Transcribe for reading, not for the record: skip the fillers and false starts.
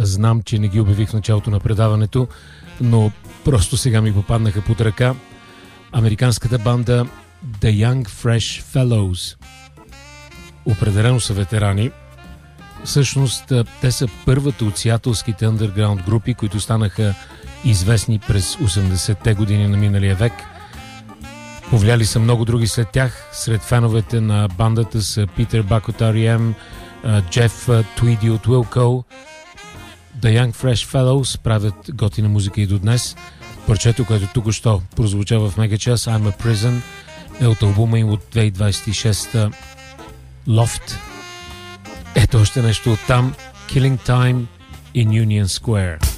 Знам, че не ги обявих в началото на предаването, но просто сега ми попаднаха под ръка. Американската банда The Young Fresh Fellows. Определено са ветерани. Всъщност, те са първата от сиатълските underground групи, които станаха известни през 80-те години на миналия век. Повлияли са много други след тях. Сред феновете на бандата са Питър Бак от R.E.M., Джеф Твиди от Wilco. The Young Fresh Fellows правят готина музика и до днес. Парчето, което току-що прозвуча в мегачас, I'm a Prison, е от албума им от 2026 Loft. Ето още нещо от там. Killing Time in Union Square.